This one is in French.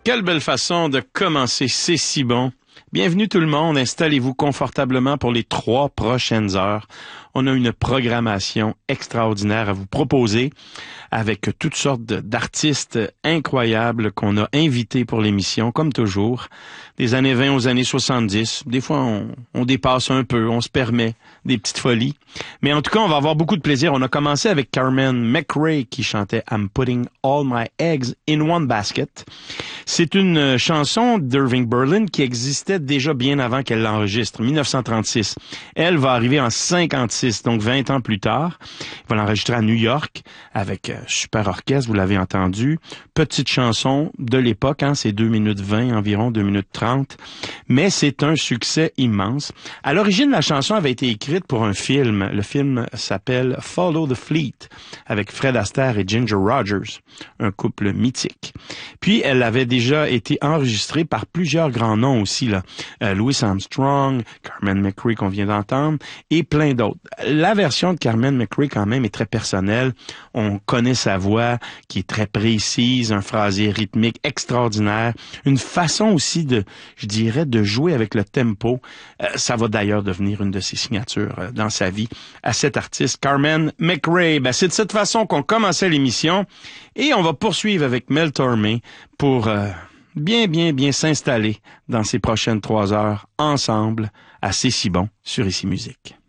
Quelle belle façon de commencer, c'est si bon. Bienvenue tout le monde, installez-vous confortablement pour les 3 prochaines heures. On a une programmation extraordinaire à vous proposer avec toutes sortes d'artistes incroyables qu'on a invités pour l'émission, comme toujours, des années 20 aux années 70. Des fois, on dépasse un peu, on se permet des petites folies. Mais en tout cas, on va avoir beaucoup de plaisir. On a commencé avec Carmen McRae qui chantait « I'm putting all my eggs in one basket ». C'est une chanson d'Irving Berlin qui existait déjà bien avant qu'elle l'enregistre, 1936. Elle va arriver en 56, donc 20 ans plus tard. Elle va l'enregistrer à New York avec super orchestre, vous l'avez entendu. Petite chanson de l'époque, c'est 2 minutes 20 environ, 2 minutes 30. Mais c'est un succès immense. À l'origine, la chanson avait été écrite pour un film. Le film s'appelle Follow the Fleet avec Fred Astaire et Ginger Rogers, un couple mythique. Puis elle avait déjà été enregistrée par plusieurs grands noms aussi, là. Louis Armstrong, Carmen McRae qu'on vient d'entendre, et plein d'autres. La version de Carmen McRae, quand même, est très personnelle. On connaît sa voix, qui est très précise, un phrasier rythmique extraordinaire, une façon aussi je dirais, de jouer avec le tempo. Ça va d'ailleurs devenir une de ses signatures dans sa vie à cet artiste, Carmen McRae. C'est de cette façon qu'on commençait l'émission, et on va poursuivre avec Mel Torme pour bien s'installer dans ces prochaines 3 heures ensemble à C'est si bon sur Ici Musique.